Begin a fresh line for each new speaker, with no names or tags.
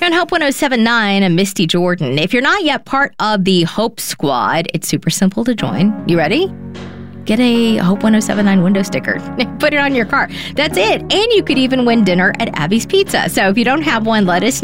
on Hope 107.9, I'm Misty Jordan. If you're not yet part of the Hope Squad, it's super simple to join. You ready? Get a Hope 107.9 window sticker. Put it on your car. That's it. And you could even win dinner at Abby's Pizza. So if you don't have one, let us know.